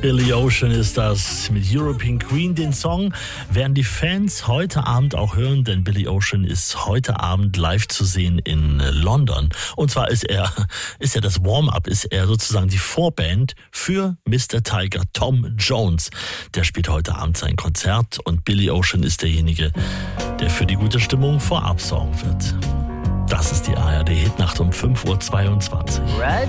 Billy Ocean ist das mit European Queen. Den Song werden die Fans heute Abend auch hören, denn Billy Ocean ist heute Abend live zu sehen in London. Und zwar ist er das Warm-up, ist er sozusagen die Vorband für Mr. Tiger, Tom Jones. Der spielt heute Abend sein Konzert und Billy Ocean ist derjenige, der für die gute Stimmung vorab sorgen wird. Das ist die ARD Hitnacht um 5:22 Uhr.